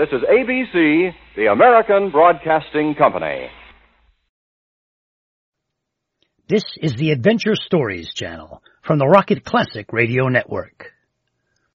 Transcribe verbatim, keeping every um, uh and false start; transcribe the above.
This is A B C, the American Broadcasting Company. This is the Adventure Stories channel from the Rocket Classic Radio Network.